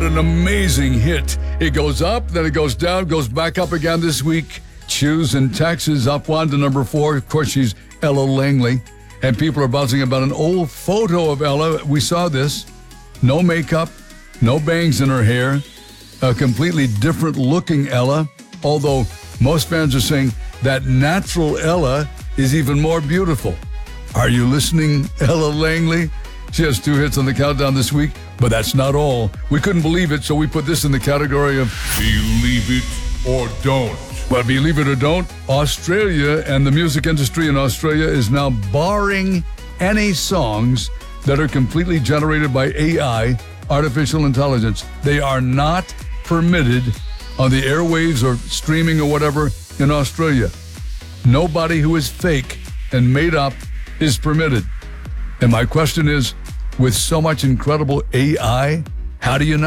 an amazing hit. It goes up, then it goes down, goes back up again this week. Choose in Texas, up one to number 4. Of course, she's Ella Langley. And people are buzzing about an old photo of Ella. We saw this. No makeup, no bangs in her hair. A completely different looking Ella. Although most fans are saying that natural Ella is even more beautiful. Are you listening, Ella Langley? She has 2 hits on the countdown this week, but that's not all. We couldn't believe it, so we put this in the category of Believe It or Don't. Well, believe it or don't, Australia and the music industry in Australia is now barring any songs that are completely generated by AI, artificial intelligence. They are not permitted on the airwaves or streaming or whatever in Australia. Nobody who is fake and made up is permitted. And my question is, with so much incredible AI, how do you know?